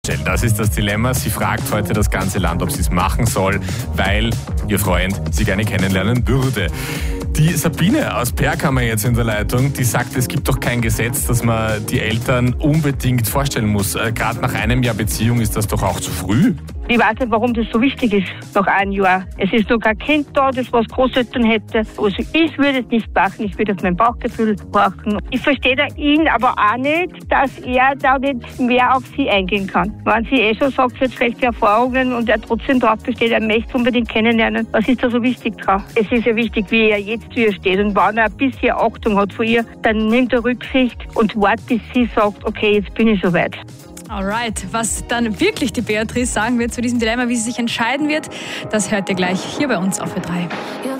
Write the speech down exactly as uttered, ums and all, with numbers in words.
Das ist das Dilemma. Sie fragt heute das ganze Land, ob sie es machen soll, weil ihr Freund sie gerne kennenlernen würde. Die Sabine aus Perg haben wir jetzt in der Leitung, die sagt, es gibt doch kein Gesetz, dass man die Eltern unbedingt vorstellen muss. Äh, Gerade nach einem Jahr Beziehung ist das doch auch zu früh. Ich weiß nicht, warum das so wichtig ist, nach einem Jahr. Es ist noch kein Kind da, das was Großeltern hätte. Also ich würde es nicht machen, ich würde auf mein Bauchgefühl horchen. Ich verstehe da ihn aber auch nicht, dass er da nicht mehr auf sie eingehen kann. Wenn sie eh schon sagt, sie hat schlechte Erfahrungen und er trotzdem darauf besteht, er möchte unbedingt kennenlernen, was ist da so wichtig dran? Es ist ja wichtig, wie er jetzt zu ihr steht. Und wenn er ein bisschen Achtung hat vor ihr, dann nimmt er Rücksicht und wartet, bis sie sagt, okay, jetzt bin ich soweit. Alright, was dann wirklich die Beatrice sagen wird zu diesem Dilemma, wie sie sich entscheiden wird, das hört ihr gleich hier bei uns auf Ö drei.